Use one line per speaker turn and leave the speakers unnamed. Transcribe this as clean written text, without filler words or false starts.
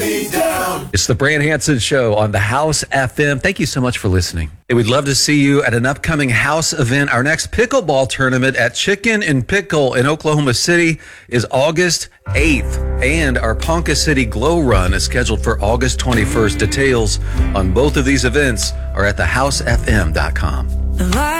me down.
It's the Brand Hansen Show on the House FM. Thank you so much for listening. We'd love to see you at an upcoming House event. Our next pickleball tournament at Chicken and Pickle in Oklahoma City is August 8th. And our Ponca City Glow Run is scheduled for August 21st. Details on both of these events are at thehousefm.com.